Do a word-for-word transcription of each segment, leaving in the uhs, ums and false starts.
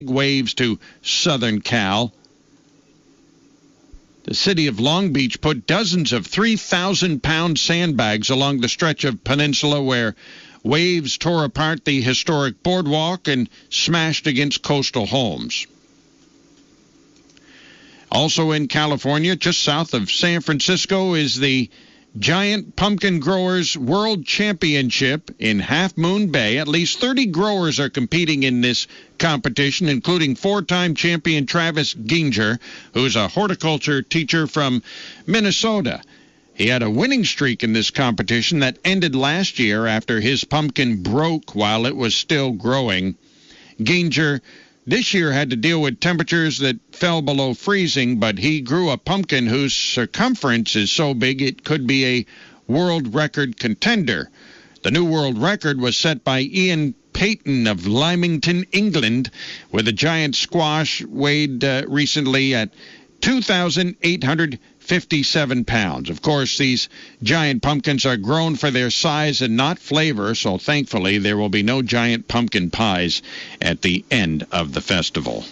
waves to Southern Cal. The city of Long Beach put dozens of three thousand pound sandbags along the stretch of peninsula where waves tore apart the historic boardwalk and smashed against coastal homes. Also in California, just south of San Francisco, is the Giant Pumpkin Growers World Championship in Half Moon Bay. At least thirty growers are competing in this competition, including four-time champion Travis Ginger, who's a horticulture teacher from Minnesota. He had a winning streak in this competition that ended last year after his pumpkin broke while it was still growing. Ginger this year had to deal with temperatures that fell below freezing, but he grew a pumpkin whose circumference is so big it could be a world record contender. The new world record was set by Ian Payton of Lymington, England, with a giant squash weighed uh, recently at two thousand eight hundred fifty-seven pounds. Of course, these giant pumpkins are grown for their size and not flavor, so thankfully there will be no giant pumpkin pies at the end of the festival.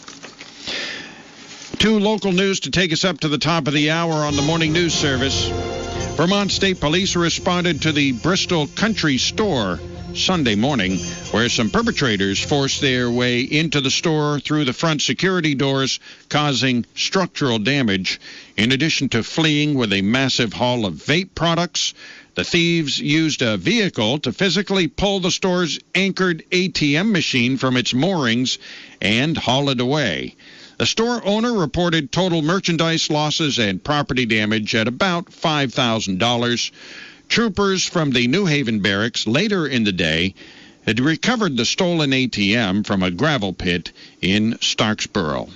Two local news to take us up to the top of the hour on the morning news service. Vermont State Police responded to the Bristol Country Store Sunday morning, where some perpetrators forced their way into the store through the front security doors, causing structural damage. In addition to fleeing with a massive haul of vape products, the thieves used a vehicle to physically pull the store's anchored A T M machine from its moorings and haul it away. The store owner reported total merchandise losses and property damage at about five thousand dollars. Troopers from the New Haven barracks later in the day had recovered the stolen A T M from a gravel pit in Starksboro.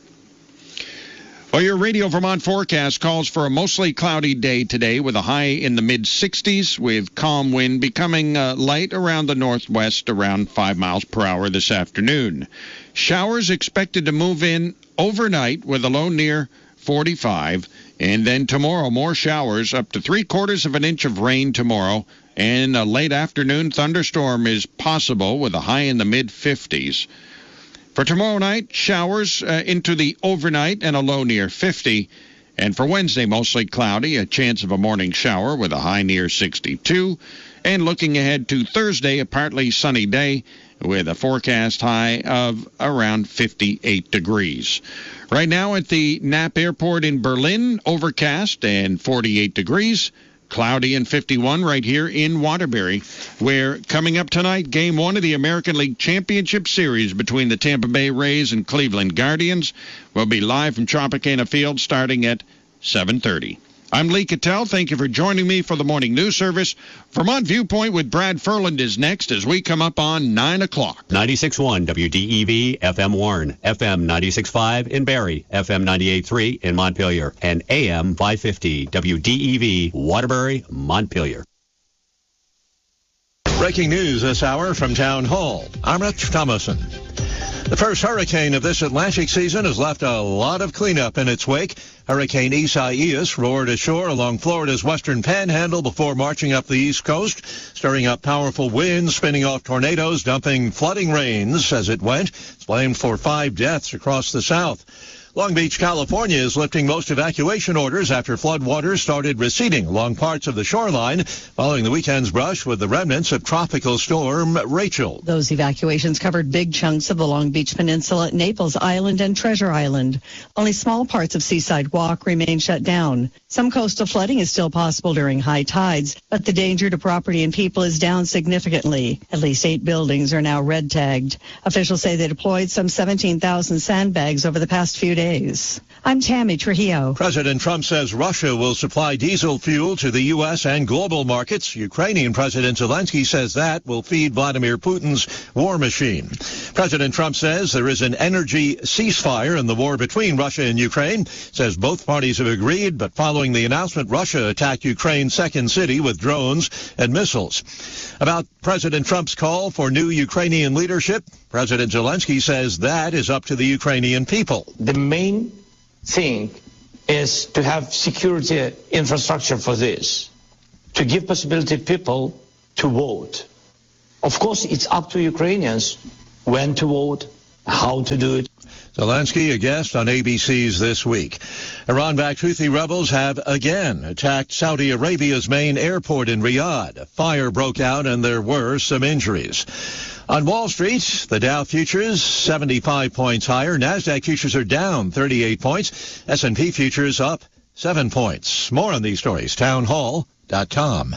Well, your Radio Vermont forecast calls for a mostly cloudy day today with a high in the mid sixties with calm wind becoming uh, light around the northwest around five miles per hour this afternoon. Showers expected to move in overnight with a low near forty-five. And then tomorrow, more showers, up to three-quarters of an inch of rain tomorrow. And a late afternoon thunderstorm is possible with a high in the mid-fifties. For tomorrow night, showers uh, into the overnight and a low near fifty. And for Wednesday, mostly cloudy, a chance of a morning shower with a high near sixty-two. And looking ahead to Thursday, a partly sunny day with a forecast high of around fifty-eight degrees. Right now at the Knapp Airport in Berlin, overcast and forty-eight degrees. Cloudy and fifty-one right here in Waterbury, where coming up tonight, Game one of the American League Championship Series between the Tampa Bay Rays and Cleveland Guardians will be live from Tropicana Field starting at seven thirty. I'm Lee Cattell. Thank you for joining me for the morning news service. Vermont Viewpoint with Brad Furland is next as we come up on nine o'clock. ninety-six point one W D E V, F M Warren, F M ninety-six point five in Barrie, F M ninety-eight point three in Montpelier, and A M five fifty W D E V, Waterbury, Montpelier. Breaking news this hour from Town Hall. I'm Rich Thomason. The first hurricane of this Atlantic season has left a lot of cleanup in its wake. Hurricane Isaias roared ashore along Florida's western panhandle before marching up the east coast, stirring up powerful winds, spinning off tornadoes, dumping flooding rains as it went. It's blamed for five deaths across the south. Long Beach, California is lifting most evacuation orders after floodwaters started receding along parts of the shoreline following the weekend's brush with the remnants of Tropical Storm Rachel. Those evacuations covered big chunks of the Long Beach Peninsula, Naples Island, and Treasure Island. Only small parts of Seaside Walk remain shut down. Some coastal flooding is still possible during high tides, but the danger to property and people is down significantly. At least eight buildings are now red tagged. Officials say they deployed some seventeen thousand sandbags over the past few days. Days. I'm Tammy Trujillo. President Trump says Russia will supply diesel fuel to the U S and global markets. Ukrainian President Zelensky says that will feed Vladimir Putin's war machine. President Trump says there is an energy ceasefire in the war between Russia and Ukraine. Says both parties have agreed, but following the announcement, Russia attacked Ukraine's second city with drones and missiles. About President Trump's call for new Ukrainian leadership, President Zelensky says that is up to the Ukrainian people. The main thing is to have security infrastructure for this, to give possibility people to vote. Of course, it's up to Ukrainians when to vote, how to do it. Zelensky, a guest on A B C's This Week. Iran-backed Houthi rebels have again attacked Saudi Arabia's main airport in Riyadh. A fire broke out and there were some injuries. On Wall Street, the Dow futures seventy-five points higher. NASDAQ futures are down thirty-eight points. S and P futures up seven points. More on these stories, town hall dot com.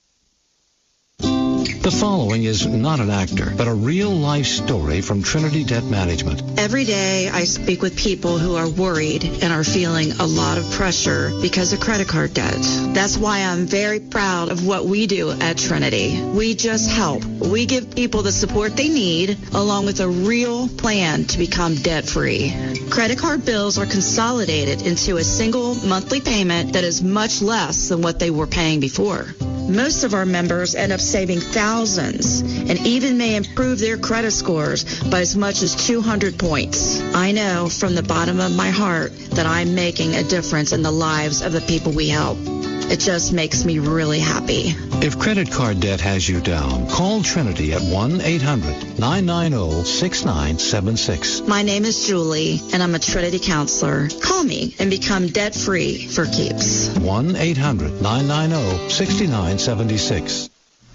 The following is not an actor, but a real-life story from Trinity Debt Management. Every day I speak with people who are worried and are feeling a lot of pressure because of credit card debt. That's why I'm very proud of what we do at Trinity. We just help. We give people the support they need, along with a real plan to become debt-free. Credit card bills are consolidated into a single monthly payment that is much less than what they were paying before. Most of our members end up saving thousands and even may improve their credit scores by as much as two hundred points. I know from the bottom of my heart that I'm making a difference in the lives of the people we help. It just makes me really happy. If credit card debt has you down, call Trinity at one eight hundred nine nine zero six nine seven six. My name is Julie, and I'm a Trinity counselor. Call me and become debt-free for keeps. one eight hundred nine nine zero six nine seven six.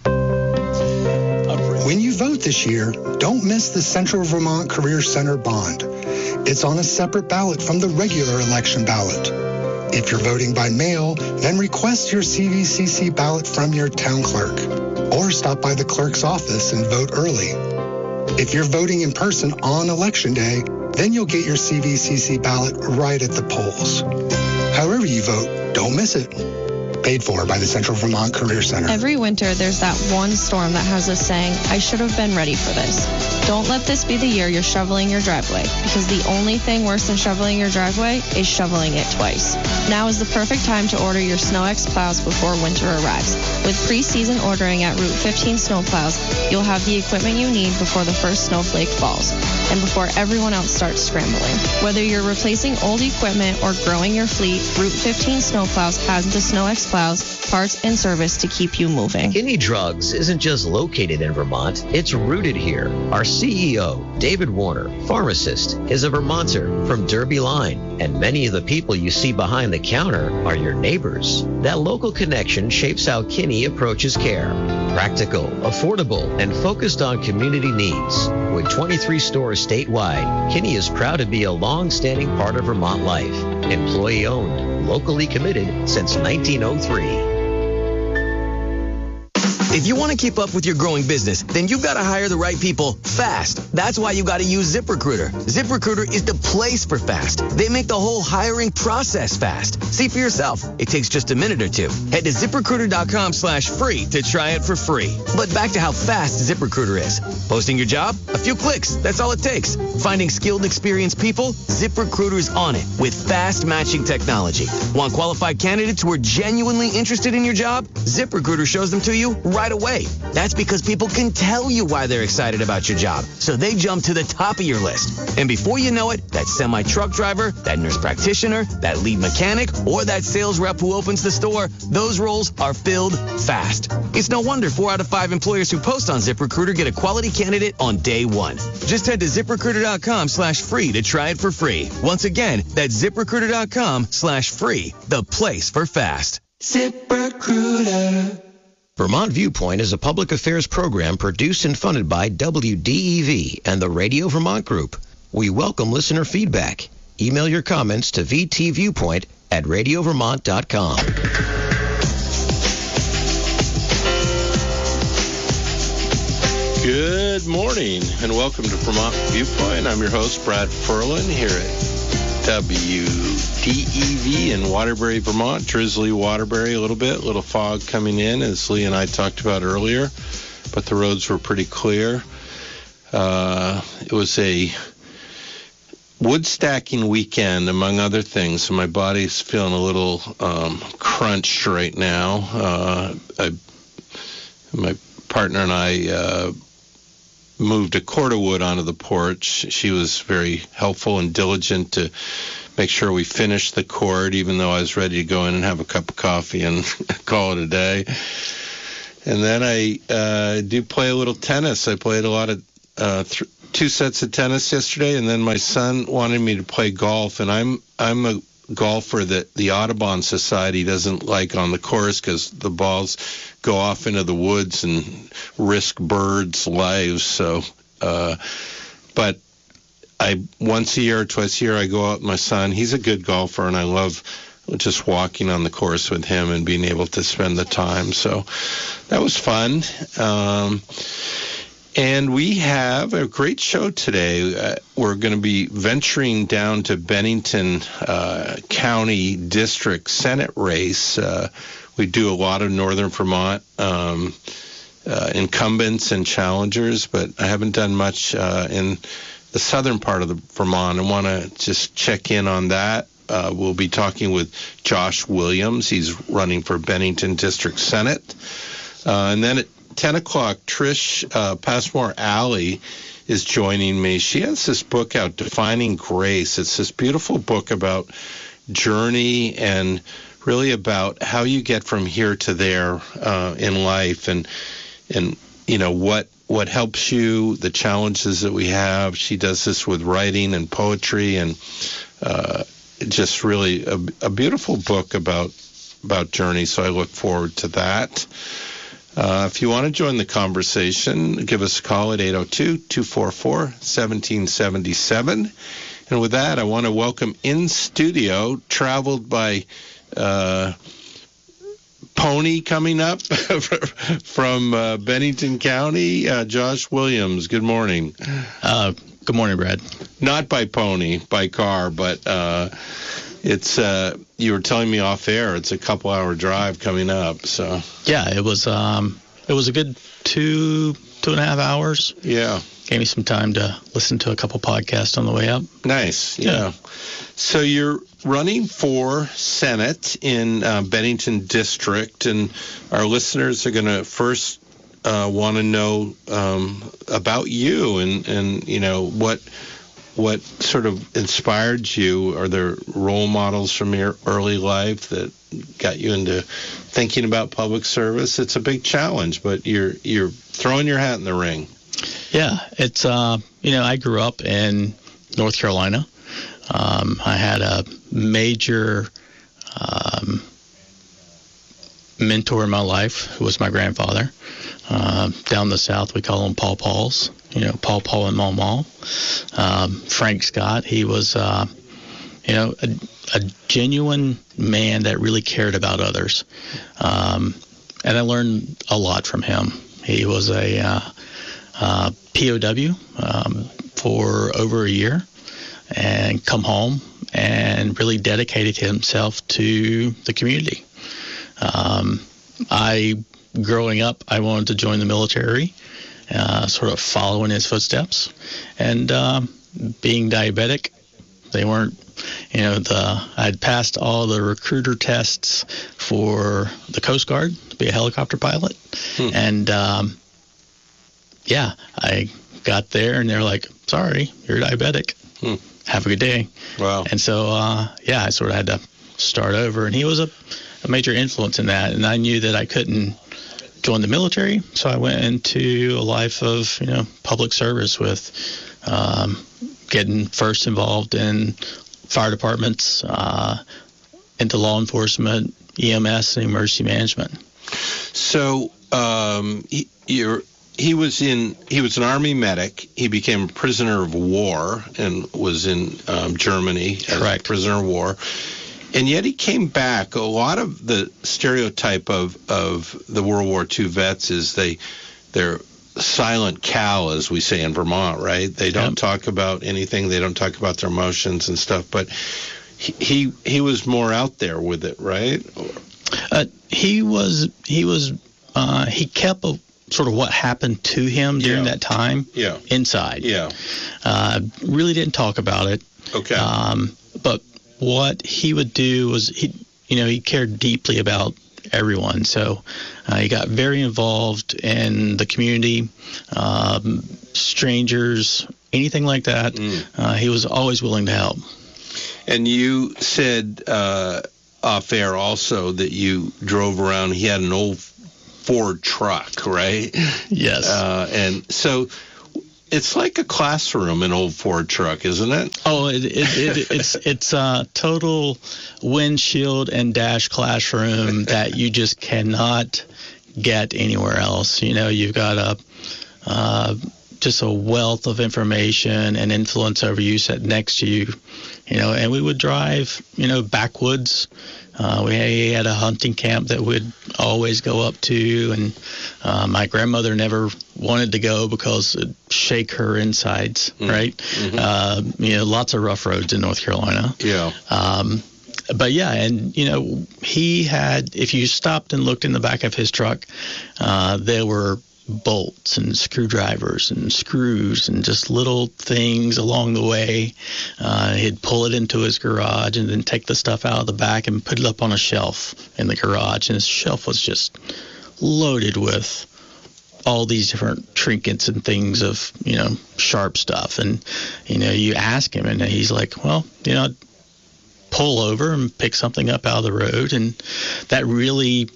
When you vote this year, don't miss the Central Vermont Career Center bond. It's on a separate ballot from the regular election ballot. If you're voting by mail, then request your C V C C ballot from your town clerk, or stop by the clerk's office and vote early. If you're voting in person on Election Day, then you'll get your C V C C ballot right at the polls. However you vote, don't miss it. Paid for by the Central Vermont Career Center. Every winter, there's that one storm that has us saying, I should have been ready for this. Don't let this be the year you're shoveling your driveway, because the only thing worse than shoveling your driveway is shoveling it twice. Now is the perfect time to order your SnowX plows before winter arrives. With pre-season ordering at Route fifteen Snowplows, you'll have the equipment you need before the first snowflake falls, and before everyone else starts scrambling. Whether you're replacing old equipment or growing your fleet, Route fifteen Snowplows has the SnowX plows, parts, and service to keep you moving. Kinney Drugs isn't just located in Vermont, it's rooted here. Our C E O, David Warner, pharmacist, is a Vermonter from Derby Line, and many of the people you see behind the counter are your neighbors. That local connection shapes how Kinney approaches care. Practical, affordable, and focused on community needs. With twenty-three stores statewide, Kinney is proud to be a long-standing part of Vermont life. Employee-owned, locally committed since nineteen oh three. If you want to keep up with your growing business, then you've got to hire the right people fast. That's why you got to use ZipRecruiter. ZipRecruiter is the place for fast. They make the whole hiring process fast. See for yourself. It takes just a minute or two. Head to ZipRecruiter.com slash free to try it for free. But back to how fast ZipRecruiter is. Posting your job? A few clicks. That's all it takes. Finding skilled, experienced people? ZipRecruiter's on it with fast matching technology. Want qualified candidates who are genuinely interested in your job? ZipRecruiter shows them to you right away. That's because people can tell you why they're excited about your job, so they jump to the top of your list. And before you know it, that semi-truck driver, that nurse practitioner, that lead mechanic, or that sales rep who opens the store, those roles are filled fast. It's no wonder four out of five employers who post on ZipRecruiter get a quality candidate on day one. Just head to ZipRecruiter.com slash free to try it for free. Once again, that's ZipRecruiter.com slash free, the place for fast. ZipRecruiter. Vermont Viewpoint is a public affairs program produced and funded by W D E V and the Radio Vermont Group. We welcome listener feedback. Email your comments to v t viewpoint at radio vermont dot com. Good morning and welcome to Vermont Viewpoint. I'm your host, Brad Ferlin, here at W D E V in Waterbury, Vermont. Drizzly Waterbury a little bit, a little fog coming in, as Lee and I talked about earlier, but the roads were pretty clear. Uh, it was a wood stacking weekend, among other things, so my body's feeling a little um, crunched right now. Uh, I, my partner and I uh, moved a cord of wood onto the porch. She was very helpful and diligent to make sure we finished the cord, even though I was ready to go in and have a cup of coffee and call it a day. And then I uh, do play a little tennis. I played a lot of uh, th- two sets of tennis yesterday, and then my son wanted me to play golf, and I'm I'm a golfer that the Audubon Society doesn't like on the course because the balls go off into the woods and risk birds' lives. So, uh, but I once a year or twice a year I go out with my son. He's a good golfer, and I love just walking on the course with him and being able to spend the time. So that was fun. Um, And we have a great show today. Uh, we're going to be venturing down to Bennington uh, County District Senate race. Uh, we do a lot of Northern Vermont um, uh, incumbents and challengers, but I haven't done much uh, in the southern part of the Vermont. I want to just check in on that. Uh, we'll be talking with Josh Williams. He's running for Bennington District Senate. Uh, and then at ten o'clock, Trish uh, Passmore Alley is joining me. She has this book out, Defining Grace. It's this beautiful book about journey and really about how you get from here to there uh, in life, and and you know what what helps you, the challenges that we have. She does this with writing and poetry, and uh, just really a, a beautiful book about about journey. So I look forward to that. Uh, if you want to join the conversation, give us a call at eight oh two, two four four, one seven seven seven. And with that, I want to welcome in studio, traveled by uh, pony coming up from uh, Bennington County, uh, Josh Williams. Good morning. Uh, good morning, Brad. Not by pony, by car, but uh, it's, uh, you were telling me off air, it's a couple hour drive coming up. So yeah, it was, um, it was a good two, two and a half hours. Yeah. Gave me some time to listen to a couple podcasts on the way up. Nice. Yeah. yeah. So you're running for Senate in uh, Bennington District, and our listeners are going to first uh, want to know um, about you and, and, you know, what what sort of inspired you. Are there role models from your early life that got you into thinking about public service? It's a big challenge, but you're you're throwing your hat in the ring. Yeah, it's, uh, you know, I grew up in North Carolina. Um, I had a major um, mentor in my life who was my grandfather. Uh, down the South, we call them Paul Pauls, you know, Paul Paul and Maul Maul. Um, Frank Scott, he was, uh, you know, a, a genuine man that really cared about others. Um, and I learned a lot from him. He was a uh, uh, P O W um, for over a year and come home and really dedicated himself to the community. Um, I, growing up, I wanted to join the military, uh, sort of following his footsteps. And um, being diabetic, they weren't, you know, the I'd passed all the recruiter tests for the Coast Guard to be a helicopter pilot. Hmm. And, um, yeah, I got there and they're like, sorry, you're diabetic. Hmm. Have a good day. Wow. And so, uh, yeah, I sort of had to start over. And he was a, a major influence in that. And I knew that I couldn't join the military, so I went into a life of, you know, public service with um, getting first involved in fire departments, uh, into law enforcement, E M S, and emergency management. So um, he, you're, he was in he was an Army medic. He became a prisoner of war and was in um, Germany as Correct. a prisoner of war. And yet he came back. A lot of the stereotype of, of the World War Two vets is they, they're silent Cal, as we say in Vermont, right? They don't yep. talk about anything. They don't talk about their emotions and stuff. But he he, he was more out there with it, right? Uh, he was, he was, uh, he kept a, sort of what happened to him during yeah. that time yeah. inside. Yeah. Uh, really didn't talk about it. Okay. Um, but what he would do was, he, you know, he cared deeply about everyone. So uh, he got very involved in the community, um, strangers, anything like that. Mm. Uh, he was always willing to help. And you said uh, off air also that you drove around. He had an old Ford truck, right? Yes. Uh, and so it's like a classroom, an old Ford truck, isn't it? Oh, it, it, it it's it's a total windshield and dash classroom that you just cannot get anywhere else. You know, you've got a uh, just a wealth of information and influence over you sitting next to you. You know, and we would drive, you know, backwoods. Uh, we had a hunting camp that we'd always go up to, and uh, my grandmother never wanted to go because it'd shake her insides, mm. right? Mm-hmm. Uh, you know, lots of rough roads in North Carolina. Yeah. Um, but yeah, and you know, he had, if you stopped and looked in the back of his truck, uh, there were bolts and screwdrivers and screws and just little things along the way. Uh, he'd pull it into his garage and then take the stuff out of the back and put it up on a shelf in the garage. And his shelf was just loaded with all these different trinkets and things of, you know, sharp stuff. And, you know, you ask him and he's like, well, you know, pull over and pick something up out of the road. And that really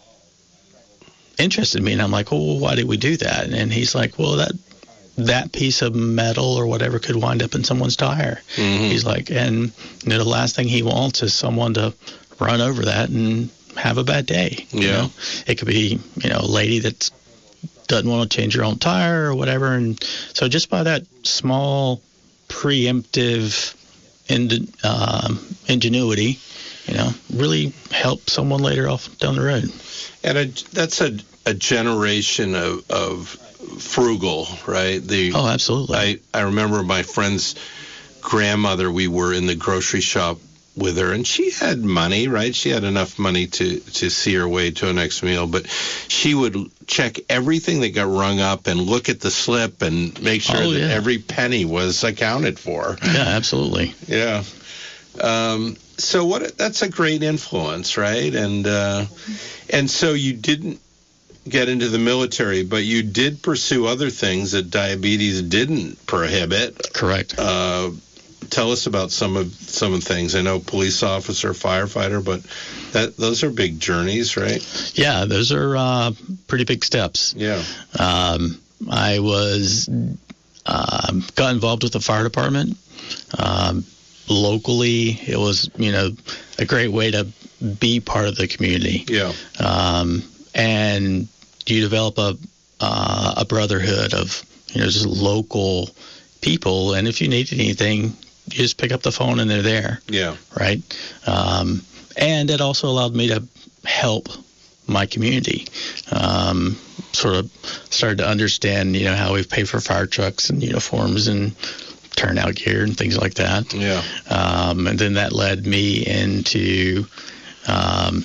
interested me, and I'm like, well, why did we do that? And he's like, well, that that piece of metal or whatever could wind up in someone's tire. Mm-hmm. He's like, and you know, the last thing he wants is someone to run over that and have a bad day. Yeah. You know? It could be, you know, a lady that doesn't want to change her own tire or whatever. And so just by that small preemptive in, um, ingenuity, you know, really help someone later off down the road. And a, that's a, a generation of, of frugal, right? The, oh, absolutely. I, I remember my friend's grandmother, we were in the grocery shop with her, and she had money, right? She had enough money to, to see her way to a next meal, but she would check everything that got rung up and look at the slip and make sure oh, that yeah. every penny was accounted for. Yeah, absolutely. Yeah. Um, so what? That's a great influence, right? And uh, and so you didn't get into the military, but you did pursue other things that diabetes didn't prohibit. Correct. Uh, tell us about some of some of the things. I know police officer, firefighter, but that those are big journeys, right? Yeah, those are uh, pretty big steps. Yeah. Um, I was um, got involved with the fire department. Um, locally, it was, you know, a great way to be part of the community. Yeah. Um, and you develop a uh, a brotherhood of, you know, just local people, and if you needed anything, you just pick up the phone and they're there. Yeah. Right. Um, and it also allowed me to help my community. Um, sort of started to understand, you know, how we pay for fire trucks and uniforms and turnout gear and things like that. Yeah. Um, and then that led me into, um,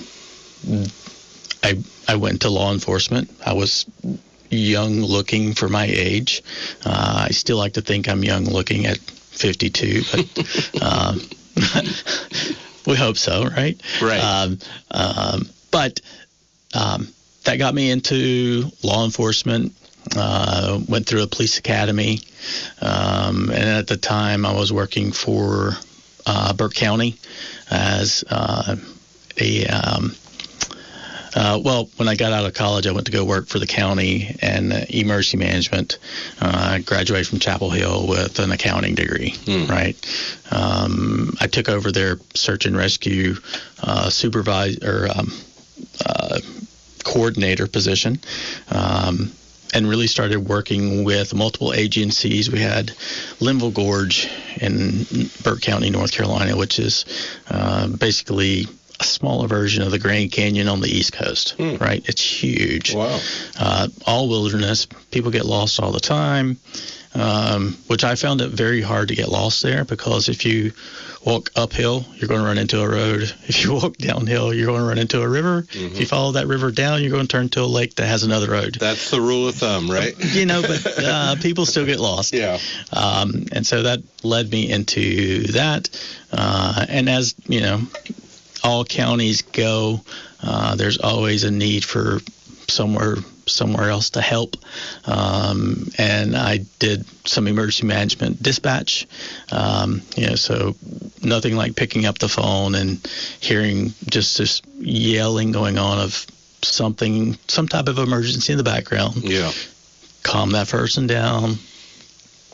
I I went to law enforcement. I was young looking for my age. Uh, I still like to think I'm young looking at fifty-two, but um, we hope so, right? Right. Um, um, but um, that got me into law enforcement. Uh, went through a police academy, um, and at the time I was working for uh, Burke County as uh, a um, uh, well, when I got out of college, I went to go work for the county and uh, emergency management. Uh, I graduated from Chapel Hill with an accounting degree, hmm. right? Um, I took over their search and rescue uh, supervisor, um, uh, coordinator position. Um, and really started working with multiple agencies. We had Linville Gorge in Burke County, North Carolina, which is uh, basically a smaller version of the Grand Canyon on the East Coast, hmm. right? It's huge. Wow. Uh, all wilderness. People get lost all the time, um, which I found it very hard to get lost there, because if you walk uphill, you're going to run into a road. If you walk downhill, you're going to run into a river. Mm-hmm. If you follow that river down, you're going to turn to a lake that has another road. That's the rule of thumb, right? You know, but uh, people still get lost. Yeah. Um, and so that led me into that. Uh, and as, you know, all counties go, uh, there's always a need for somewhere somewhere else to help. Um, and I did some emergency management dispatch. Um, you know, so nothing like picking up the phone and hearing just this yelling going on of something, some type of emergency in the background. Yeah. Calm that person down,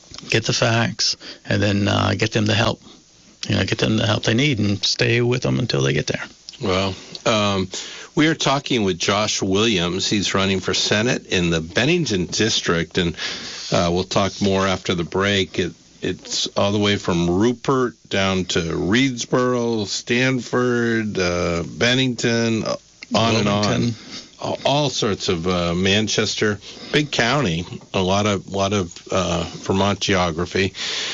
get the facts, and then uh, get them the help. You know, get them the help they need and stay with them until they get there. Well, um, we are talking with Josh Williams. He's running for Senate in the Bennington District, and uh, we'll talk more after the break. It, it's all the way from Rupert down to Reedsboro, Stanford, uh, Bennington, on Wilmington. and on. All sorts of uh, Manchester, big county, a lot of lot of uh, Vermont geography.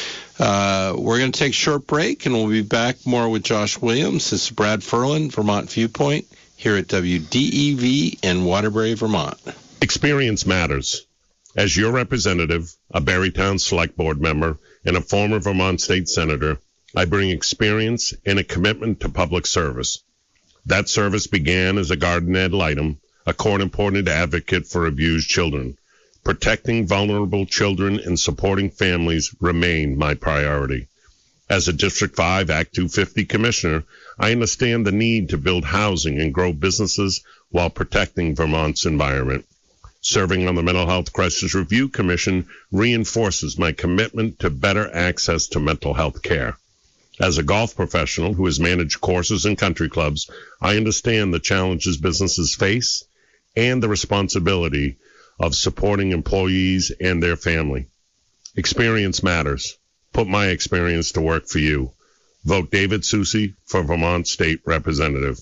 Uh, we're going to take a short break, and we'll be back more with Josh Williams. This is Brad Furlan, Vermont Viewpoint, here at W D E V in Waterbury, Vermont. Experience matters. As your representative, a Barrytown Select Board member, and a former Vermont State Senator, I bring experience and a commitment to public service. That service began as a garden ad litem, a court-appointed advocate for abused children. Protecting vulnerable children and supporting families remain my priority. As a District five Act two fifty commissioner, I understand the need to build housing and grow businesses while protecting Vermont's environment. Serving on the Mental Health Crisis Review Commission reinforces my commitment to better access to mental health care. As a golf professional who has managed courses and country clubs, I understand the challenges businesses face and the responsibility of supporting employees and their family. Experience matters. Put my experience to work for you. Vote David Soucy for Vermont State Representative.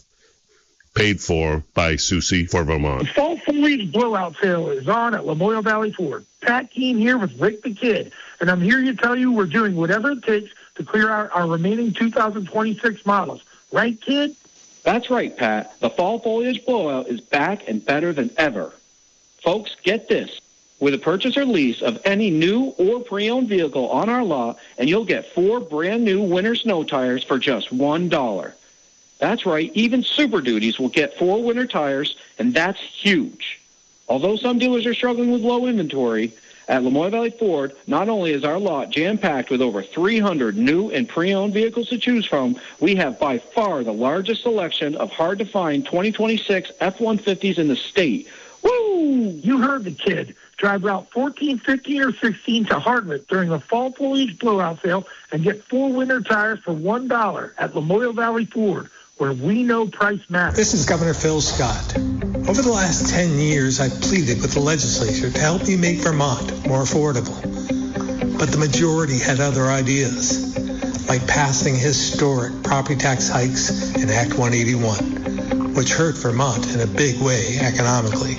Paid for by Soucy for Vermont. The fall foliage blowout sale is on at Lamoille Valley Ford. Pat Keene here with Rick the Kid, and I'm here to tell you we're doing whatever it takes to clear out our remaining two thousand twenty-six models. Right, Kid? That's right, Pat. The fall foliage blowout is back and better than ever. Folks, get this. With a purchase or lease of any new or pre-owned vehicle on our lot, and you'll get four brand new winter snow tires for just one dollar. That's right, even Super Duties will get four winter tires, and that's huge. Although some dealers are struggling with low inventory, at Lamoille Valley Ford, not only is our lot jam-packed with over three hundred new and pre-owned vehicles to choose from, we have by far the largest selection of hard-to-find twenty twenty-six F one fifties in the state. Woo! You heard the Kid. Drive Route fourteen, fifteen, or sixteen to Hardwick during the fall foliage blowout sale and get four winter tires for one dollar at Lamoille Valley Ford, where we know price matters. This is Governor Phil Scott. Over the last ten years, I've pleaded with the legislature to help me make Vermont more affordable. But the majority had other ideas, like passing historic property tax hikes in Act one eighty-one, which hurt Vermont in a big way economically.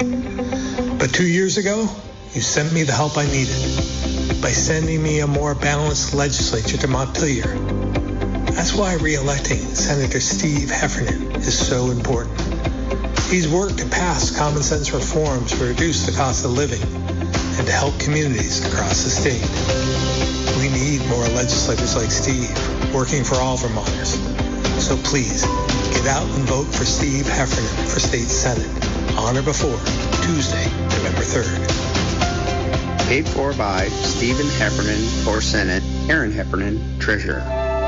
But two years ago, you sent me the help I needed by sending me a more balanced legislature to Montpelier. That's why re-electing Senator Steve Heffernan is so important. He's worked to pass common sense reforms to reduce the cost of living and to help communities across the state. We need more legislators like Steve working for all Vermonters. So please, get out and vote for Steve Heffernan for State Senate on or before Tuesday, November third. Paid for by Stephen Heffernan for Senate, Aaron Heffernan, Treasurer.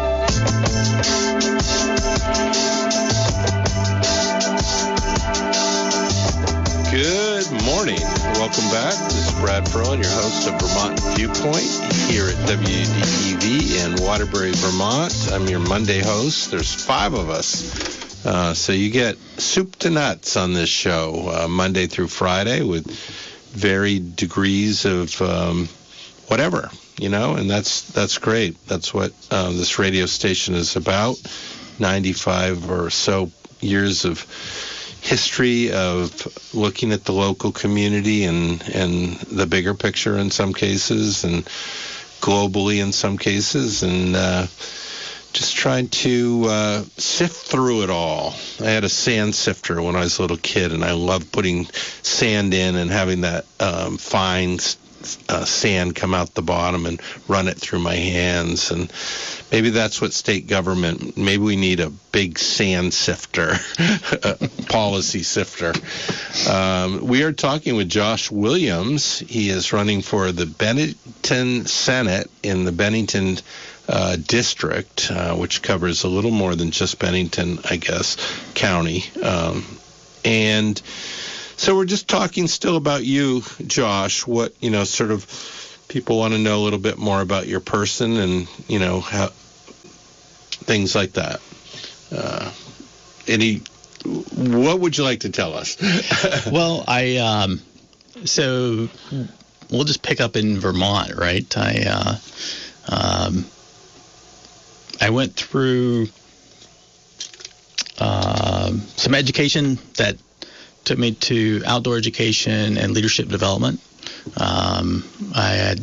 Good morning. Welcome back. This is Brad Furlan, your host of Vermont Viewpoint here at W D E V in Waterbury, Vermont. I'm your Monday host. There's five of us. Uh, so you get soup to nuts on this show, uh, Monday through Friday, with varied degrees of um, whatever, you know, and that's that's great. That's what uh, this radio station is about. ninety-five or so years of history of looking at the local community and, and the bigger picture in some cases and globally in some cases, and uh, just trying to uh, sift through it all. I had a sand sifter when I was a little kid, and I loved putting sand in and having that um, fine uh, sand come out the bottom and run it through my hands. And maybe that's what state government, maybe we need a big sand sifter, a policy sifter. Um, we are talking with Josh Williams. He is running for the Bennington Senate in the Bennington uh, district, uh, which covers a little more than just Bennington, I guess, county. Um, and so we're just talking still about you, Josh, what, you know, sort of people want to know a little bit more about your person and, you know, how things like that. Uh, any, what would you like to tell us? Well, I, um, so we'll just pick up in Vermont, right? I, uh, um, I went through uh, some education that took me to outdoor education and leadership development. Um, I had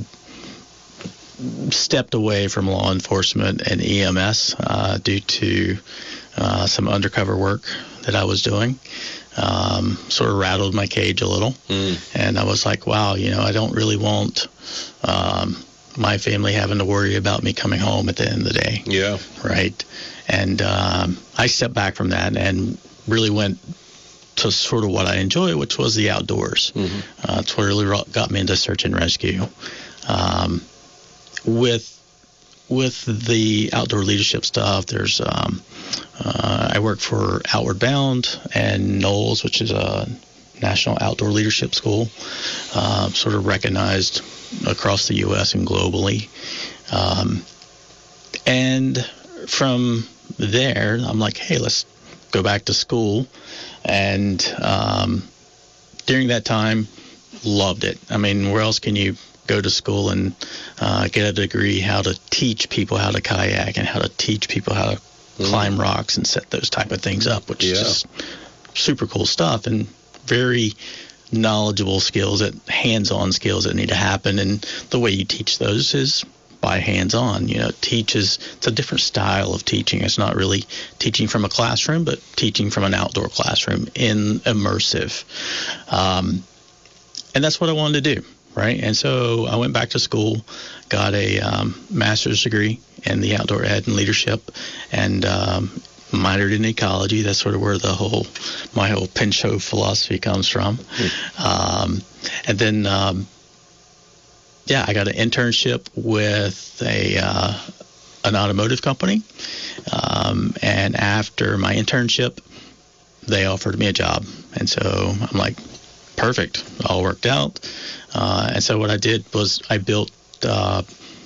stepped away from law enforcement and E M S uh, due to uh, some undercover work that I was doing. Um, sort of rattled my cage a little. Mm. And I was like, wow, you know, I don't really want um, my family having to worry about me coming home at the end of the day. Yeah. Right. And um, I stepped back from that and really went to sort of what I enjoy, which was the outdoors. Mm-hmm. Uh, it's what really got me into search and rescue. Um, with with the outdoor leadership stuff, there's um, uh, I work for Outward Bound and NOLS, which is a National Outdoor Leadership School, uh, sort of recognized across the U S and globally. Um, and from there, I'm like, hey, let's go back to school. And um, during that time, loved it. I mean, where else can you go to school and uh, get a degree how to teach people how to kayak and how to teach people how to mm. climb rocks and set those type of things up, which yeah. is just super cool stuff and very knowledgeable skills, that hands-on skills that need to happen. And the way you teach those is by hands-on. You know, teaches it's a different style of teaching. It's not really teaching from a classroom, but teaching from an outdoor classroom in immersive. Um, and that's what I wanted to do, right? And so I went back to school, got a um, master's degree in the outdoor ed and leadership, and um, minored in ecology. That's sort of where the whole my whole Pinchot philosophy comes from. Mm. Um, and then um, yeah, I got an internship with a uh, an automotive company, um, and after my internship, they offered me a job, and so I'm like, perfect, all worked out. Uh, and so what I did was I built uh,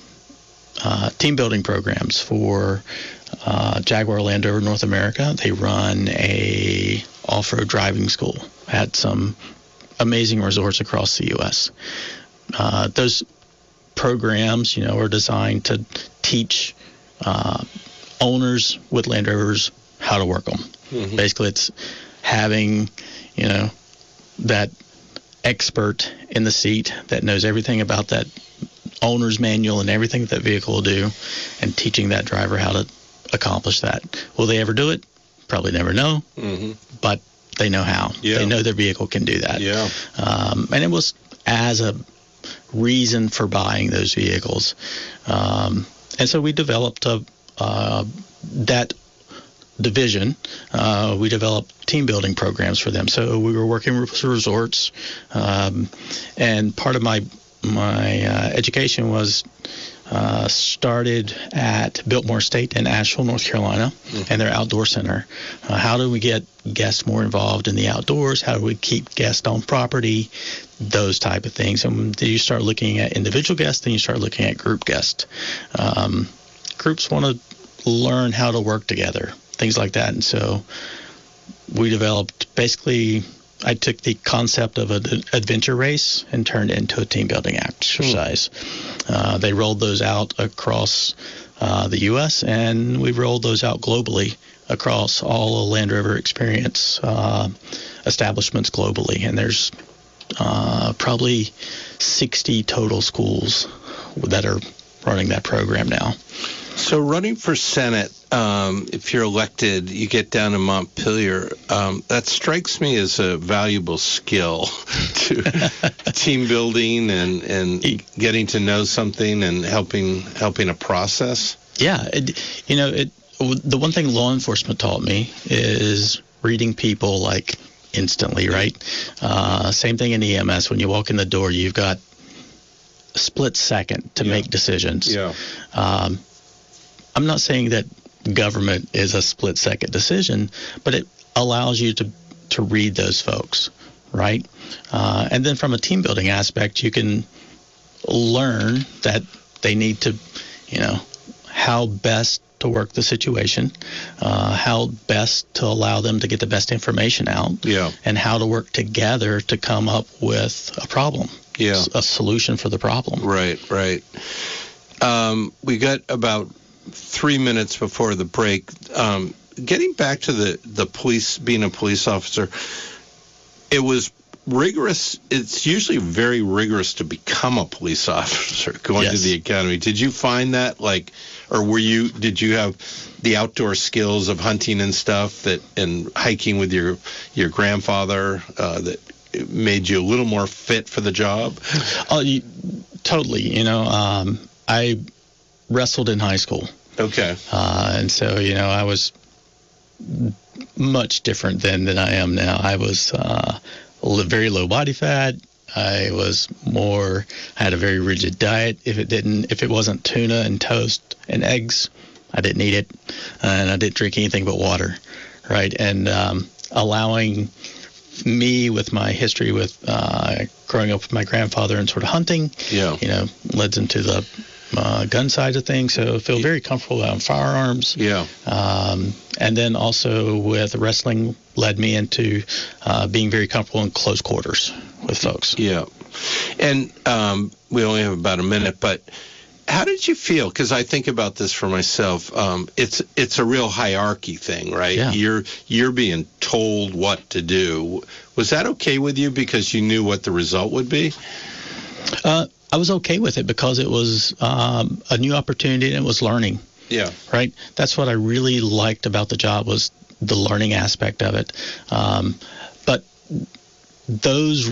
uh, team building programs for uh, Jaguar Land Rover North America. They run a off-road driving school at some amazing resorts across the U S Uh, those programs, you know, are designed to teach uh, owners with Land Rovers how to work them. Mm-hmm. Basically, it's having, you know, that expert in the seat that knows everything about that owner's manual and everything that, that vehicle will do, and teaching that driver how to accomplish that. Will they ever do it? Probably never know, mm-hmm. but they know how. Yeah. They know their vehicle can do that. Yeah. Um, and it was as a reason for buying those vehicles. Um, and so we developed a, uh, that division. Uh, we developed team building programs for them. So we were working with resorts, um, and part of my my uh, education was uh, started at Biltmore State in Asheville, North Carolina, mm-hmm. and their outdoor center. Uh, how do we get guests more involved in the outdoors? How do we keep guests on property? Those type of things. And then you start looking at individual guests, then you start looking at group guests. Um, groups want to learn how to work together, things like that. And so we developed, basically, I took the concept of an adventure race and turned it into a team building exercise. Hmm. Uh, they rolled those out across uh, the U S, and we rolled those out globally across all the Land Rover Experience uh, establishments globally. And there's uh, probably sixty total schools that are running that program now. So running for Senate, um, if you're elected, you get down to Montpelier. Um, that strikes me as a valuable skill to team building and, and getting to know something and helping helping a process. Yeah, it, you know, it. The one thing law enforcement taught me is reading people like instantly, right? Uh, same thing in E M S. When you walk in the door, you've got a split second to yeah. make decisions. Yeah. Um, I'm not saying that government is a split second decision, but it allows you to, to read those folks, right? Uh, and then from a team building aspect, you can learn that they need to, you know, how best to work the situation, uh, how best to allow them to get the best information out, yeah, and how to work together to come up with a problem, yeah, a solution for the problem. Right, right. Um, we got about three minutes before the break. Um, getting back to the, the police, being a police officer, it was rigorous. It's usually very rigorous to become a police officer going Yes. to the academy. Did you find that, like, or were you, did you have the outdoor skills of hunting and stuff that, and hiking with your, your grandfather, uh, that made you a little more fit for the job? Oh, you, totally. You know, um, I wrestled in high school. Okay. Uh, and so, you know, I was much different then than I am now. I was uh, li- very low body fat. I was more, I had a very rigid diet. If it didn't, if it wasn't tuna and toast and eggs, I didn't eat it. And I didn't drink anything but water, right? And um, allowing me, with my history with uh, growing up with my grandfather and sort of hunting, yeah, you know, led into the uh, gun side of things. So I feel very comfortable around firearms. Yeah. Um, and then also with wrestling led me into uh, being very comfortable in close quarters with folks. Yeah. And um, we only have about a minute, but how did you feel? Because I think about this for myself. Um, it's it's a real hierarchy thing, right? Yeah. You're you're being told what to do. Was that okay with you because you knew what the result would be? Uh, I was okay with it because it was um, a new opportunity and it was learning. Yeah. Right? That's what I really liked about the job, was the learning aspect of it. Um, but those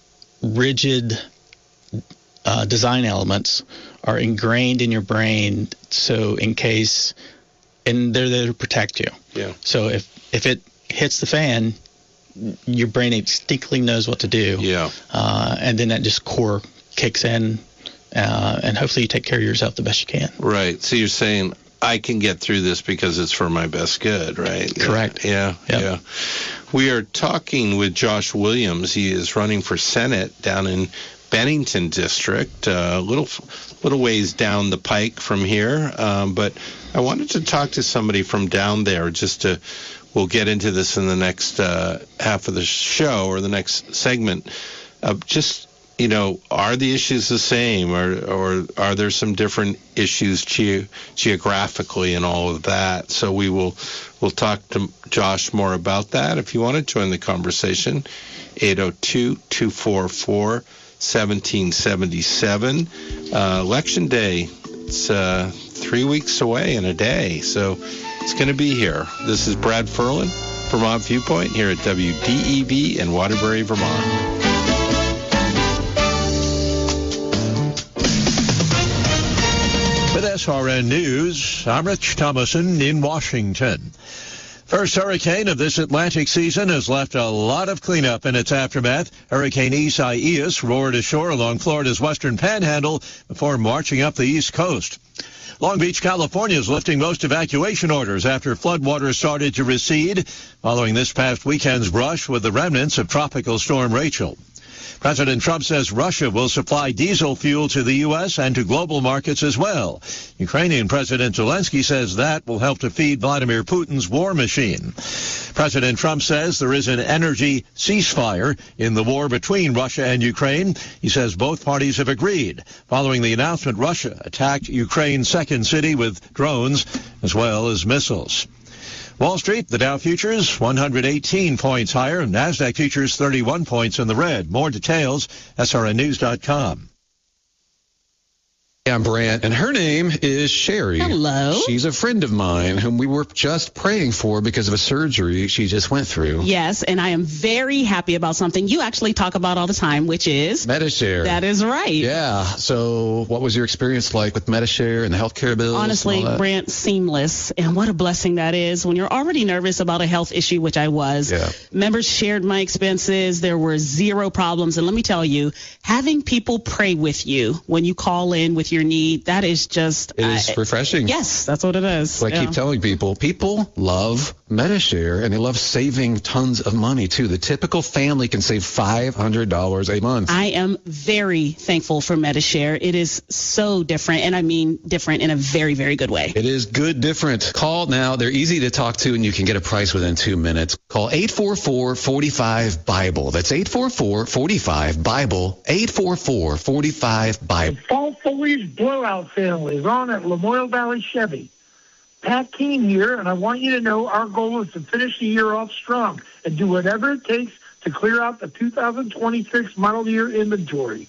rigid uh, design elements are ingrained in your brain, so in case, and they're there to protect you. Yeah. So if, if it hits the fan, your brain instinctively knows what to do. Yeah. Uh, and then that just core kicks in, uh, and hopefully you take care of yourself the best you can. Right. So you're saying, I can get through this because it's for my best good, right? Correct. Yeah, Yep. yeah. We are talking with Josh Williams. He is running for Senate down in Bennington District, a uh, little little ways down the pike from here. Um, but I wanted to talk to somebody from down there just to, we'll get into this in the next uh, half of the show or the next segment. Uh, just, you know, are the issues the same, or, or are there some different issues ge- geographically and all of that? So we will we'll talk to Josh more about that. If you want to join the conversation, eight oh two, two four four, one seven seven seven. Uh, Election Day, it's uh, three weeks away in a day, so it's going to be here. This is Brad Ferlin, Vermont Viewpoint, here at W D E V in Waterbury, Vermont. With S R N News, I'm Rich Thomason in Washington. First hurricane of this Atlantic season has left a lot of cleanup in its aftermath. Hurricane Isaias roared ashore along Florida's western panhandle before marching up the east coast. Long Beach, California is lifting most evacuation orders after floodwaters started to recede following this past weekend's brush with the remnants of Tropical Storm Rachel. President Trump says Russia will supply diesel fuel to the U S and to global markets as well. Ukrainian President Zelensky says that will help to feed Vladimir Putin's war machine. President Trump says there is an energy ceasefire in the war between Russia and Ukraine. He says both parties have agreed, following the announcement Russia attacked Ukraine's second city with drones as well as missiles. Wall Street, the Dow futures, one hundred eighteen points higher. NASDAQ futures, thirty-one points in the red. More details, S R N news dot com. I'm Brant, and her name is Sherry. Hello. She's a friend of mine whom we were just praying for because of a surgery she just went through. Yes, and I am very happy about something you actually talk about all the time, which is Medi-Share. That is right. Yeah. So what was your experience like with Medi-Share and the healthcare bills? Honestly, Brant, seamless. And what a blessing that is when you're already nervous about a health issue, which I was. Yeah. Members shared my expenses. There were zero problems. And let me tell you, having people pray with you when you call in with your your need. That is just It is uh, refreshing. Yes, that's what it is. So I yeah. keep telling people, people love Medi-Share, and they love saving tons of money, too. The typical family can save five hundred dollars a month. I am very thankful for Medi-Share. It is so different, and I mean different in a very, very good way. It is good different. Call now. They're easy to talk to, and you can get a price within two minutes. Call eight four four, four five, BIBLE. That's eight four four, four five, BIBLE. eight four four, four five, BIBLE. The fall foliage blowout sale is on at Lamoille Valley Chevy. Pat Keene here, and I want you to know our goal is to finish the year off strong and do whatever it takes to clear out the two thousand twenty-six model year inventory.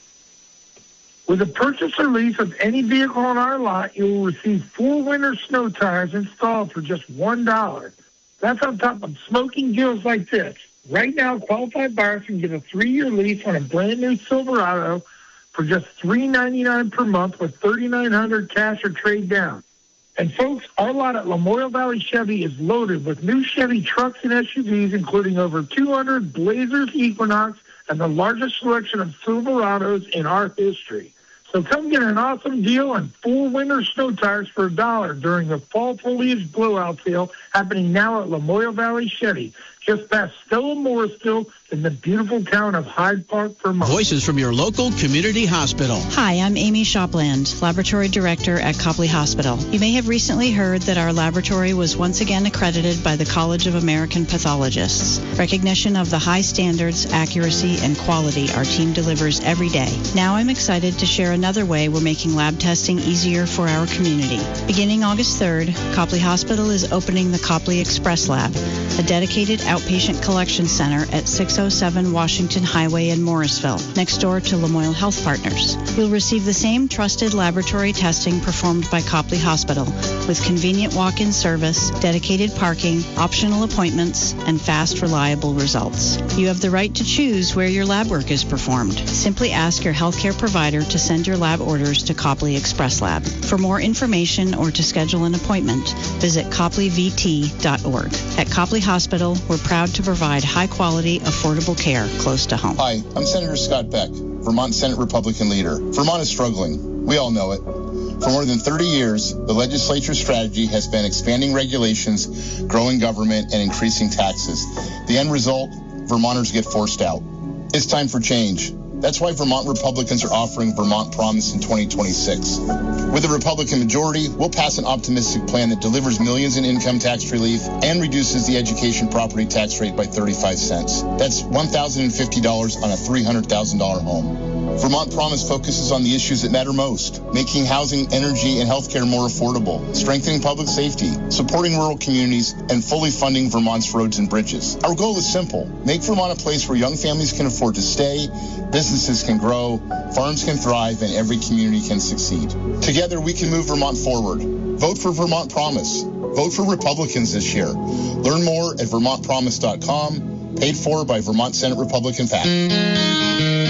With a purchase or lease of any vehicle on our lot, you will receive four winter snow tires installed for just one dollar. That's on top of smoking deals like this. Right now, qualified buyers can get a three-year lease on a brand-new Silverado for just three ninety-nine per month with thirty-nine hundred cash or trade down. And folks, our lot at Lamoille Valley Chevy is loaded with new Chevy trucks and S U Vs, including over two hundred Blazers, Equinox, and the largest selection of Silverados in our history. So come get an awesome deal on four winter snow tires for a dollar during the fall foliage blowout sale happening now at Lamoille Valley Chevy, just past Stella Morrisville in the beautiful town of Hyde Park, Vermont. Voices from your local community hospital. Hi, I'm Amy Shopland, Laboratory Director at Copley Hospital. You may have recently heard that our laboratory was once again accredited by the College of American Pathologists. Recognition of the high standards, accuracy, and quality our team delivers every day. Now I'm excited to share another way we're making lab testing easier for our community. Beginning August third, Copley Hospital is opening the Copley Express Lab, a dedicated outpatient collection center at six oh seven Washington Highway in Morrisville, next door to Lamoille Health Partners. You'll receive the same trusted laboratory testing performed by Copley Hospital, with convenient walk-in service, dedicated parking, optional appointments, and fast, reliable results. You have the right to choose where your lab work is performed. Simply ask your healthcare provider to send your lab orders to Copley Express Lab. For more information or to schedule an appointment, visit copley v t dot org. At Copley Hospital, we're proud to provide high-quality, affordable care close to home. Hi, I'm Senator Scott Beck, Vermont Senate Republican leader. Vermont is struggling. We all know it. For more than thirty years, the legislature's strategy has been expanding regulations, growing government, and increasing taxes. The end result, Vermonters get forced out. It's time for change. That's why Vermont Republicans are offering Vermont Promise in twenty twenty-six. With a Republican majority, we'll pass an optimistic plan that delivers millions in income tax relief and reduces the education property tax rate by thirty-five cents. That's one thousand fifty dollars on a three hundred thousand dollars home. Vermont Promise focuses on the issues that matter most, making housing, energy, and healthcare more affordable, strengthening public safety, supporting rural communities, and fully funding Vermont's roads and bridges. Our goal is simple. Make Vermont a place where young families can afford to stay, businesses can grow, farms can thrive, and every community can succeed. Together, we can move Vermont forward. Vote for Vermont Promise. Vote for Republicans this year. Learn more at vermont promise dot com, paid for by Vermont Senate Republican PAC.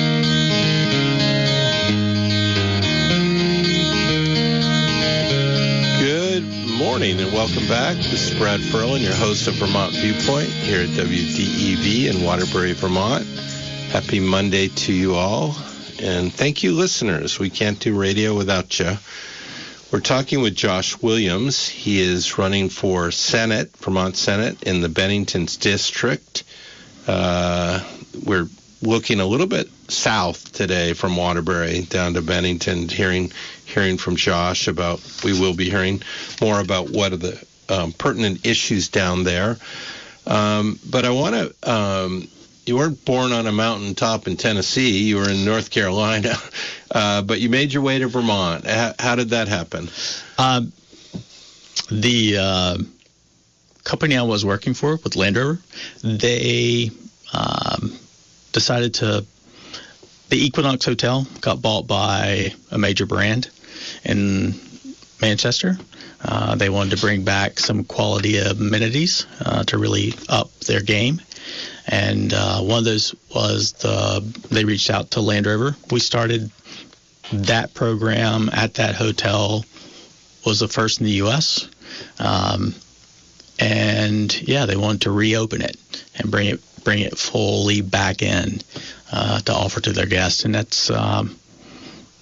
Morning and welcome back. This is Brad Furlan, your host of Vermont Viewpoint here at W D E V in Waterbury, Vermont. Happy Monday to you all, and thank you, listeners. We can't do radio without you. We're talking with Josh Williams. He is running for Senate, Vermont Senate, in the Bennington's district. Uh, we're looking a little bit south today from Waterbury down to Bennington, hearing hearing from Josh about, we will be hearing more about what are the um, pertinent issues down there. Um, but I want to, um, you weren't born on a mountaintop in Tennessee. You were in North Carolina, uh, but you made your way to Vermont. How, how did that happen? Um, the uh, company I was working for with Land Rover, they um, decided to, the Equinox Hotel got bought by a major brand in Manchester. Uh, they wanted to bring back some quality amenities uh, to really up their game. And uh, one of those was the, they reached out to Land Rover. We started that program at that hotel, was the first in the U S Um, and yeah, they wanted to reopen it and bring it bring it fully back in uh, to offer to their guests. And that's um,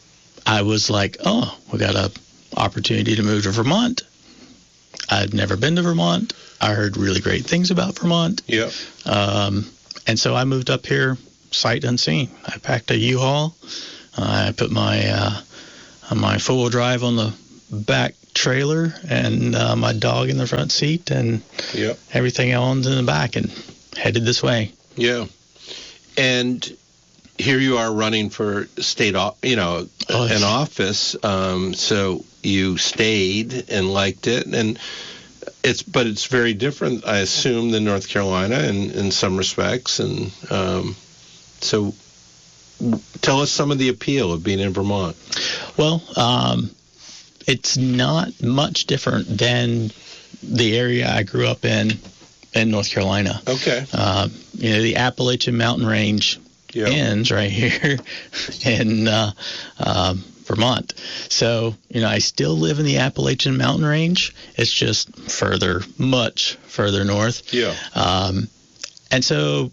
I was like, oh, we got a opportunity to move to Vermont. I'd never been to Vermont. I heard really great things about Vermont. Yeah. Um, and so I moved up here sight unseen. I packed a U-Haul. I put my uh, my four-wheel drive on the back trailer and uh, my dog in the front seat and yep. everything else in the back and headed this way. Yeah. And here you are running for state, you know, oh, an office. Um, so you stayed and liked it, and it's, but it's very different, I assume, than North Carolina in, in some respects. And um, so, tell us some of the appeal of being in Vermont. Well, um, it's not much different than the area I grew up in in North Carolina. Okay. Uh, you know, the Appalachian Mountain Range yep. ends right here in uh, um, Vermont. So, you know, I still live in the Appalachian Mountain Range. It's just further, much further north. Yeah. Um, and so,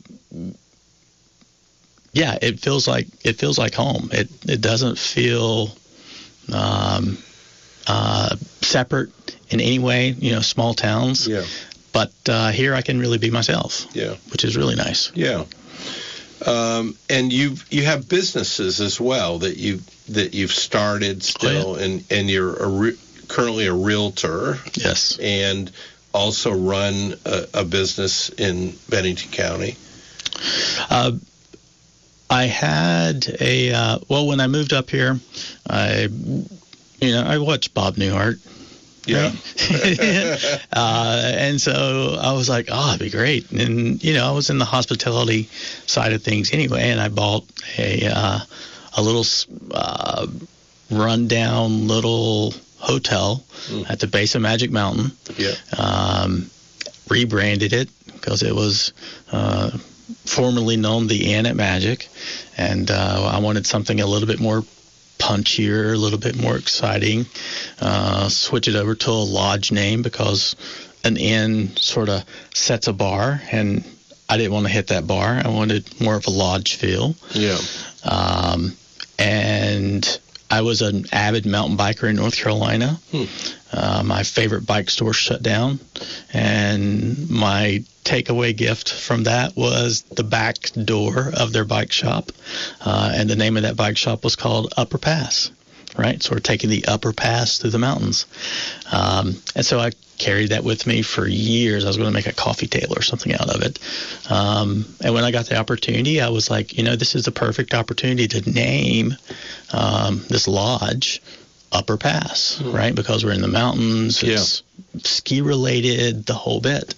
yeah, it feels like it feels like home. It it doesn't feel um, uh, separate in any way. You know, small towns. Yeah. But uh, here I can really be myself. Yeah. Which is really nice. Yeah. Um, and you you have businesses as well that you that you've started still, oh, yeah. and and you're a re- currently a realtor. Yes. And also run a, a business in Bennington County. Uh, I had a uh, well when I moved up here, I you know I watched Bob Newhart. Yeah. Right? uh, and so I was like, oh, it'd be great. And, you know, I was in the hospitality side of things anyway, and I bought a uh, a little uh, rundown little hotel mm. at the base of Magic Mountain. Yeah. Um, rebranded it because it was uh, formerly known the Inn at Magic, and uh, I wanted something a little bit more punchier, a little bit more exciting. Uh, switch it over to a lodge name because an inn sort of sets a bar, and I didn't want to hit that bar. I wanted more of a lodge feel. Yeah. Um, and I was an avid mountain biker in North Carolina. Hmm. Uh, my favorite bike store shut down, and my takeaway gift from that was the back door of their bike shop, uh, and the name of that bike shop was called Upper Pass, right? So we're taking the upper pass through the mountains. Um, and so I carried that with me for years. I was going to make a coffee table or something out of it. Um, and when I got the opportunity, I was like, you know, this is the perfect opportunity to name um, this lodge Upper Pass, mm. right? Because we're in the mountains. It's yeah. ski related, the whole bit.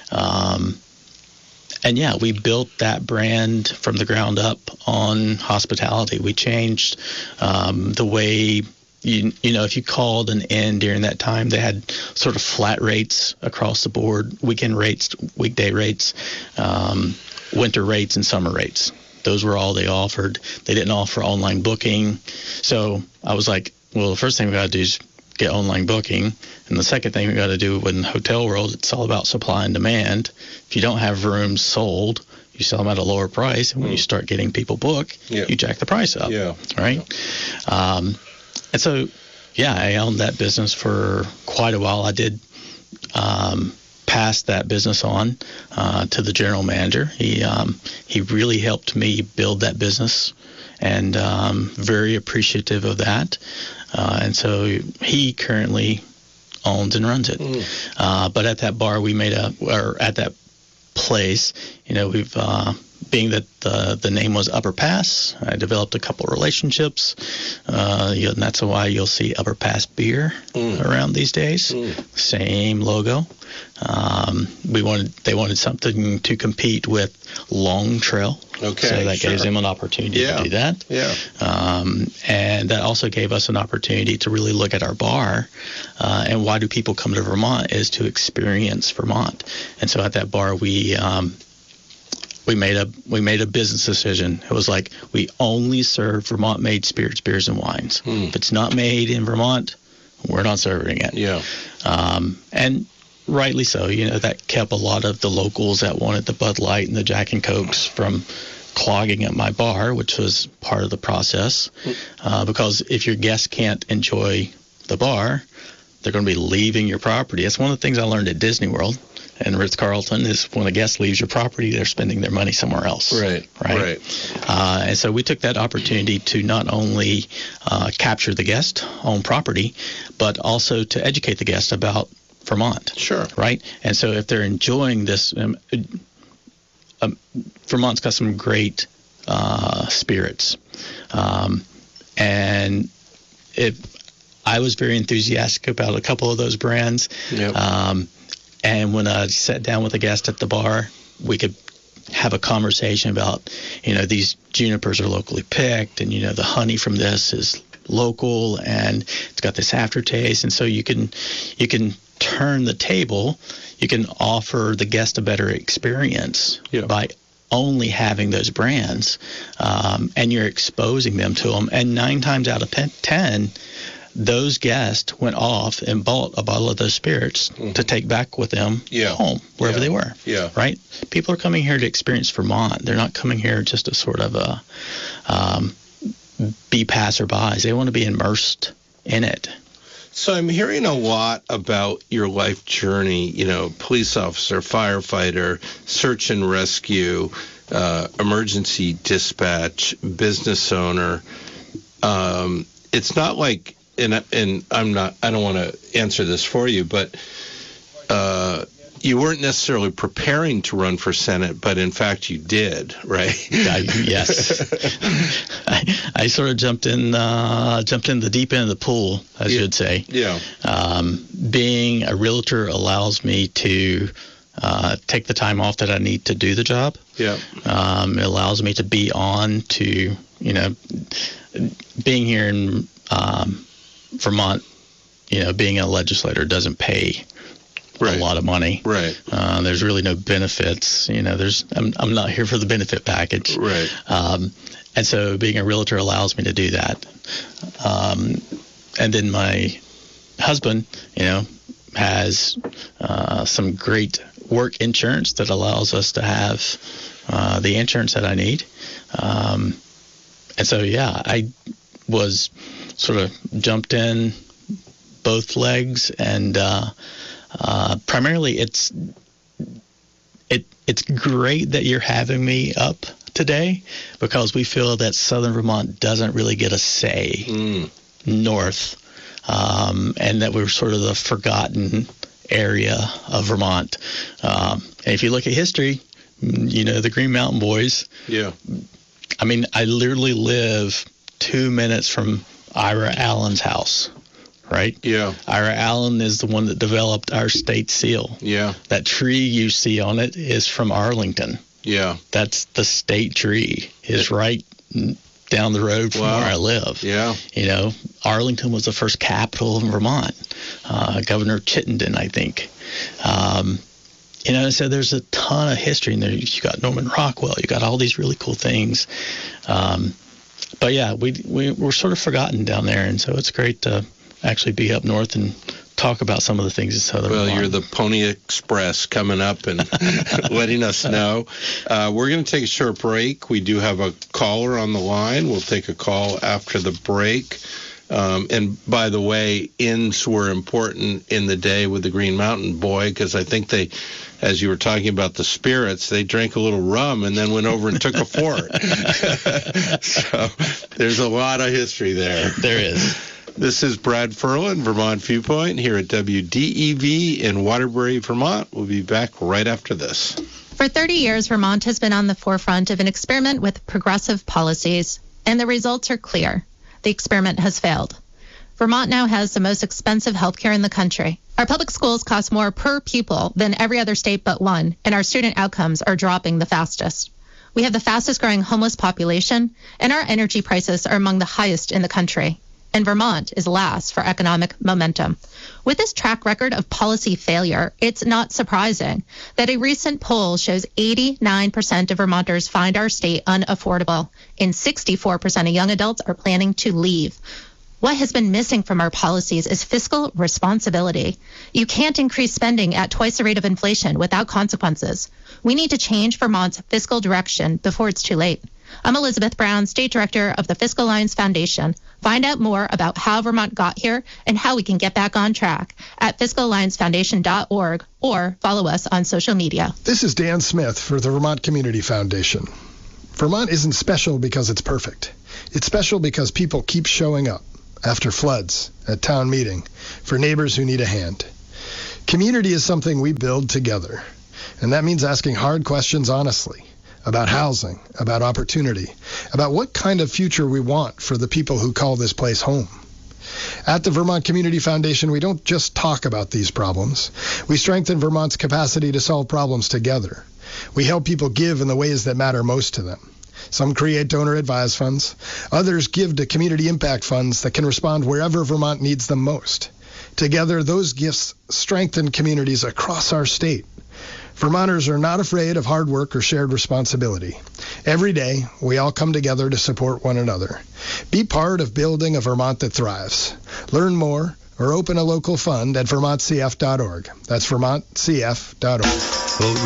Um, and yeah, we built that brand from the ground up on hospitality. We changed um, the way, you, you know, if you called an inn during that time, they had sort of flat rates across the board, weekend rates, weekday rates, um, winter rates, and summer rates. Those were all they offered. They didn't offer online booking. So I was like, well, the first thing we got to do is get online booking. And the second thing we got to do in the hotel world, it's all about supply and demand. If you don't have rooms sold, you sell them at a lower price. And when mm. you start getting people book, yeah. you jack the price up. Yeah. Right? Yeah. Um, and so, yeah, I owned that business for quite a while. I did um, pass that business on uh, to the general manager. He um, he really helped me build that business, and um, very appreciative of that. Uh, and so he currently owns and runs it. Mm. Uh, but at that bar, we made a, or at that place, you know, we've, uh, being that the, the name was Upper Pass, I developed a couple relationships. Uh, you know, and that's why you'll see Upper Pass beer mm. around these days. Mm. Same logo. Um, we wanted, they wanted something to compete with Long Trail. Okay, so that sure. gives them an opportunity yeah. to do that. Yeah. Um, and that also gave us an opportunity to really look at our bar. Uh, and why do people come to Vermont is to experience Vermont. And so at that bar, we um, we made a we made a business decision. It was like, we only serve Vermont-made spirits, beers, and wines. Hmm. If it's not made in Vermont, we're not serving it. Yeah. Um, and rightly so. You know, that kept a lot of the locals that wanted the Bud Light and the Jack and Cokes from clogging at my bar, which was part of the process, uh, because if your guests can't enjoy the bar, they're going to be leaving your property. That's one of the things I learned at Disney World and Ritz-Carlton is when a guest leaves your property, they're spending their money somewhere else. Right, right. right. Uh, and so we took that opportunity to not only uh, capture the guest on property, but also to educate the guest about Vermont. Sure. Right? And so if they're enjoying this, um, um, Vermont's got some great uh, spirits. Um, and if I was very enthusiastic about a couple of those brands. Yep. Um, and when I sat down with a guest at the bar, we could have a conversation about, you know, these junipers are locally picked, and, you know, the honey from this is local, and it's got this aftertaste. And so you can you can turn the table. You can offer the guest a better experience yeah. by only having those brands, um, and you're exposing them to them. And nine times out of ten, those guests went off and bought a bottle of those spirits mm-hmm. to take back with them yeah. home, wherever yeah. they were. Yeah. Right? People are coming here to experience Vermont. They're not coming here just to sort of uh, um, be passerbys. They want to be immersed in it. So I'm hearing a lot about your life journey, you know, police officer, firefighter, search and rescue, uh, emergency dispatch, business owner. Um, it's not like, and, and I'm not, I don't want to answer this for you, but uh, you weren't necessarily preparing to run for Senate, but in fact you did, right? I, yes. I, I sort of jumped in, uh, jumped in the deep end of the pool, as yeah. you'd say. Yeah. Um, being a realtor allows me to uh, take the time off that I need to do the job. Yeah. Um, it allows me to be on to, you know, being here in um, Vermont, you know, being a legislator doesn't pay right. a lot of money. Right. Uh, there's really no benefits. You know, there's I'm I'm not here for the benefit package. Right. Um, and so being a realtor allows me to do that. Um, and then my husband, you know, has uh, some great work insurance that allows us to have uh, the insurance that I need. Um, and so, yeah, I was sort of jumped in both legs, and uh, uh, primarily it's it it's great that you're having me up today, because we feel that Southern Vermont doesn't really get a say mm. north, um, and that we're sort of the forgotten area of Vermont. Um, and if you look at history, you know, the Green Mountain Boys. Yeah. I mean, I literally live two minutes from Ira Allen's house, right? Yeah. Ira Allen is the one that developed our state seal. Yeah. That tree you see on it is from Arlington. Yeah. That's the state tree. Is right down the road from wow. where I live. Yeah. You know, Arlington was the first capital of Vermont. Uh, Governor Chittenden, I think. Um, you know, so there's a ton of history in there. You got Norman Rockwell. You got all these really cool things. Um, but yeah, we, we we're sort of forgotten down there, and so it's great to actually be up north and talk about some of the things in Southern Well, Vermont. you're the Pony Express coming up and letting us know. Uh, we're going to take a short break. We do have a caller on the line. We'll take a call after the break. Um, and by the way, inns were important in the day with the Green Mountain Boy, because I think they, as you were talking about the spirits, they drank a little rum and then went over and took a fort. So there's a lot of history there. There is. This is Brad Furlan, Vermont Viewpoint, here at W D E V in Waterbury, Vermont. We'll be back right after this. For thirty years, Vermont has been on the forefront of an experiment with progressive policies, and the results are clear. The experiment has failed. Vermont now has the most expensive health care in the country. Our public schools cost more per pupil than every other state but one, and our student outcomes are dropping the fastest. We have the fastest growing homeless population, and our energy prices are among the highest in the country. And Vermont is last for economic momentum. With this track record of policy failure, it's not surprising that a recent poll shows eighty-nine percent of Vermonters find our state unaffordable, and sixty-four percent of young adults are planning to leave. What has been missing from our policies is fiscal responsibility. You can't increase spending at twice the rate of inflation without consequences. We need to change Vermont's fiscal direction before it's too late. I'm Elizabeth Brown, State Director of the Fiscal Alliance Foundation. Find out more about how Vermont got here and how we can get back on track at fiscal alliance foundation dot org or follow us on social media. This is Dan Smith for the Vermont Community Foundation. Vermont isn't special because it's perfect. It's special because people keep showing up after floods, at town meeting, for neighbors who need a hand. Community is something we build together, and that means asking hard questions honestly about housing, about opportunity, about what kind of future we want for the people who call this place home. At the Vermont Community Foundation, we don't just talk about these problems. We strengthen Vermont's capacity to solve problems together. We help people give in the ways that matter most to them. Some create donor-advised funds. Others give to community impact funds that can respond wherever Vermont needs them most. Together, those gifts strengthen communities across our state. Vermonters are not afraid of hard work or shared responsibility. Every day, we all come together to support one another. Be part of building a Vermont that thrives. Learn more or open a local fund at vermont c f dot org. That's vermont c f dot org. Vote